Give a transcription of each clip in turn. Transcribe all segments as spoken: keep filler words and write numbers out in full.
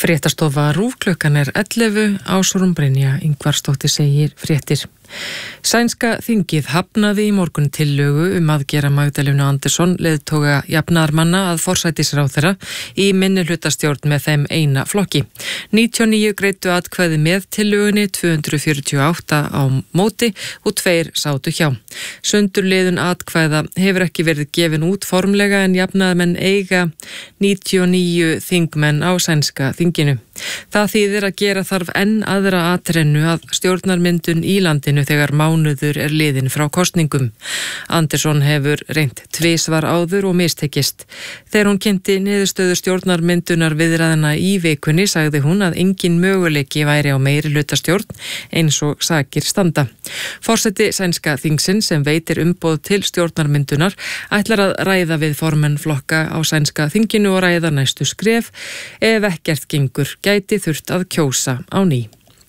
Fréttastofa RÚV klukkan er ellefu, Ásrún Brynja Ingvarsdóttir segir fréttir. Sænska þingið hafnaði í morgun tillögu um að gera Magdalenu Andersson leiðtoga jafnaðarmanna að forsætisráðherra í minnihlutastjórn með þeim eina flokki. níutíu og níu greiddu atkvæði með tillögunni, tvö hundruð fjörutíu og átta á móti og tveir sátu hjá. Sundurliðun atkvæða hefur ekki verið gefin út formlega en jafnaðarmenn eiga níutíu og níu þingmenn á sænska þinginu. Það þýðir að gera þarf enn aðra atrennu að stjórnarmyndun í landinu þegar mánuður er liðin frá kosningum. Andersson hefur reynt tvisvar áður og mistekist. Þegar hún kynnti niðurstöðu stjórnarmyndunar viðræðina í vikunni sagði hún að engin möguleiki væri á meirihlutastjórn eins og sakir standa. Forseti sænska þingsins sem veitir umboð til stjórnarmyndunar ætlar að ræða við formenn flokka á sænska þinginu og ræða næstu skref ef ekkert gengur gæti þurft að kjósa á ný.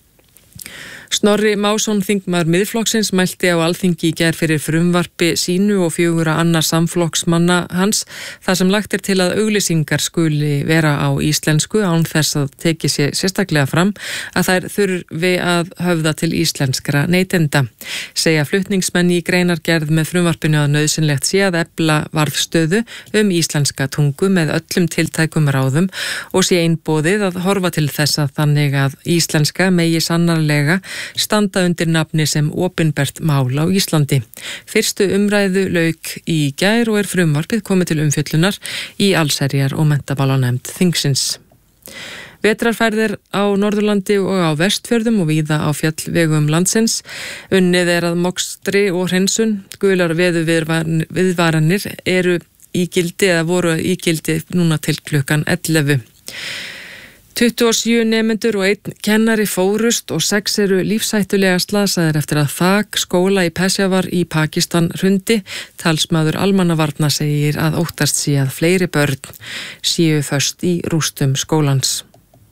Snorri Másson, þingmaður Miðflokksins, mælti á Alþingi í gær fyrir frumvarpi sínu og fjögurra annar samflokksmanna hans, þar sem lagt er til að auglýsingar skuli vera á íslensku án þess að teki sér sérstaklega fram að þær þurfi að höfða til íslenskra neytenda. Segja flutningsmenn í greinargerð með frumvarpinu að nauðsynlegt sé að efla varðstöðu um íslenska tungu með öllum tiltækum ráðum og sé einboðið að horfa til þess að þannig að íslenska megi sannarlega standa undir nafni sem opinbert mál á Íslandi. Fyrstu umræðu lauk í gær og er frumvarpið komið til umfjöllunar í allsherjar- og menntamálanefnd þingsins. Vetrarfærðir á Norðurlandi og á Vestfjörðum og víða á fjallvegum landsins. Unnið er að mokstri og hreinsun. Gular veðurviðvaranir eru í gildi eða voru í gildi núna til klukkan ellefu. tuttugu og sjö nemendur og einn kennari fórust og sex eru lífshættulega slasaðir eftir að þak skóla í Peshawar í Pakistan hrundi. Talsmaður almannavarna segir að óttast sé að fleiri börn séu föst í rústum skólans.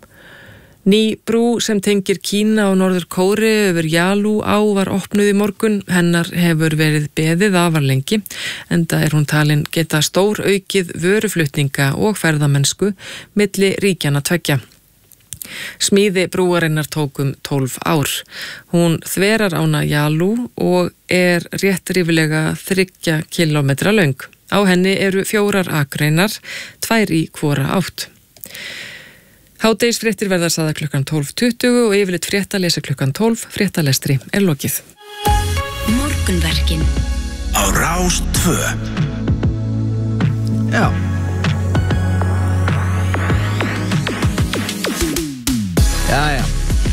Ný brú sem tengir Kína og Norður Kóreu yfir Yalu á var opnuð í morgun. Hennar hefur verið beðið afar lengi, enda er hún talin geta stór aukið vöruflutninga og ferðamennsku milli ríkjanna tveggja. Smíði brúarinnar tókum tólf ár. Hún þverar ána Yalu og er rétt rífilega þriggja kílómetra löng. Á henni eru fjórar akreinar, tvær í hvora átt. Hádegisfréttir verða sagðar klukkan tólf tuttugu og yfirleitt fréttalesa klukkan tólf. Fréttalestri er lokið. Morgunverkin á Rás tvö. Já. Jæja.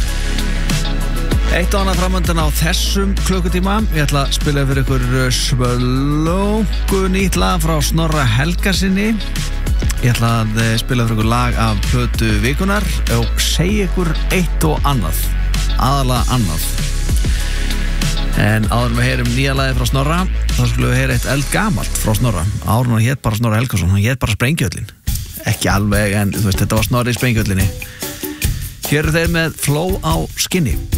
Eitt og annað framöndan á þessum klukkutíma. Ég ætla að spila fyrir ykkur svölóku nýtt lag frá Snorra Helgasyni. Ég ætla að spila fyrir ykkur lag af plötu vikunar og segja ykkur eitt og annað, aðalega annað. En áður við heyrum nýja lagi frá Snorra, þá skulum við heyra eitt eldgamalt frá Snorra. Áður hann hét bara Snorra Helgason, hann hét bara Sprengjöllin. Ekki alveg, en þú veist, þetta var Snorri í Sprengjöldinni. Hér eru þeir með Fló á skinni.